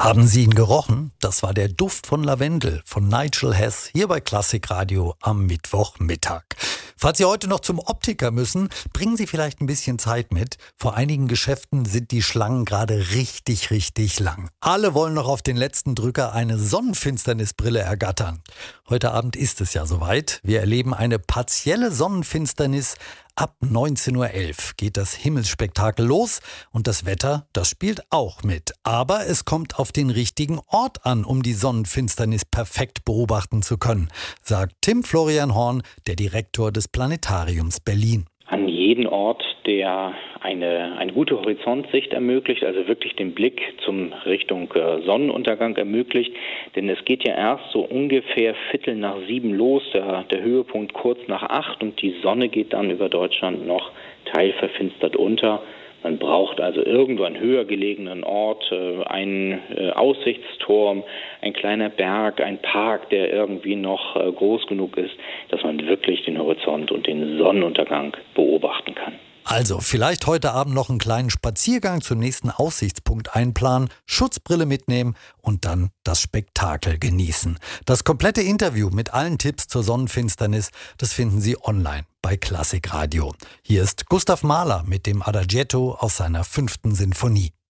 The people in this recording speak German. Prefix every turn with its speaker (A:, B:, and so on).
A: Haben Sie ihn gerochen? Das war der Duft von Lavendel von Nigel Hess hier bei Klassik Radio am Mittwochmittag. Falls Sie heute noch zum Optiker müssen, bringen Sie vielleicht ein bisschen Zeit mit. Vor einigen Geschäften sind die Schlangen gerade richtig lang. Alle wollen noch auf den letzten Drücker eine Sonnenfinsternisbrille ergattern. Heute Abend ist es ja soweit. Wir erleben eine partielle Sonnenfinsternis. Ab 19:11 Uhr geht das Himmelsspektakel los und das Wetter, das spielt auch mit. Aber es kommt auf den richtigen Ort an, um die Sonnenfinsternis perfekt beobachten zu können, sagt Tim Florian Horn, der Direktor des Planetariums Berlin.
B: An jeden Ort, der eine gute Horizontsicht ermöglicht, also wirklich den Blick zum Richtung Sonnenuntergang ermöglicht. Denn es geht ja erst so ungefähr 6:45 los, der Höhepunkt kurz nach 8 und die Sonne geht dann über Deutschland noch teilverfinstert unter. Man braucht also irgendwo einen höher gelegenen Ort, einen Aussichtsturm, ein kleiner Berg, ein Park, der irgendwie noch groß genug ist, dass man wirklich den Horizont und den Sonnenuntergang beobachten kann.
A: Also vielleicht heute Abend noch einen kleinen Spaziergang zum nächsten Aussichtspunkt einplanen, Schutzbrille mitnehmen und dann das Spektakel genießen. Das komplette Interview mit allen Tipps zur Sonnenfinsternis, das finden Sie online bei Klassik Radio. Hier ist Gustav Mahler mit dem Adagietto aus seiner 5. Sinfonie.